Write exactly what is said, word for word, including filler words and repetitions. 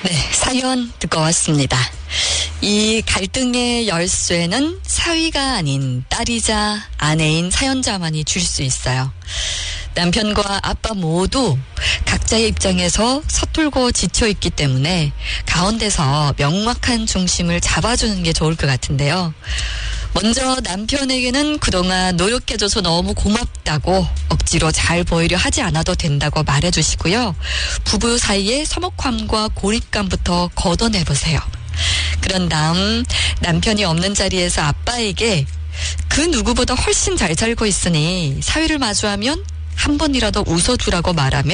네, 사연 듣고 왔습니다. 이 갈등의 열쇠는 사위가 아닌 딸이자 아내인 사연자만이 줄 수 있어요. 남편과 아빠 모두 각자의 입장에서 서툴고 지쳐있기 때문에 가운데서 명확한 중심을 잡아주는 게 좋을 것 같은데요. 먼저 남편에게는 그동안 노력해줘서 너무 고맙다고 억지로 잘 보이려 하지 않아도 된다고 말해주시고요. 부부 사이의 서먹함과 고립감부터 걷어내보세요. 그런 다음 남편이 없는 자리에서 아빠에게 그 누구보다 훨씬 잘 살고 있으니 사위를 마주하면 한 번이라도 웃어주라고 말하면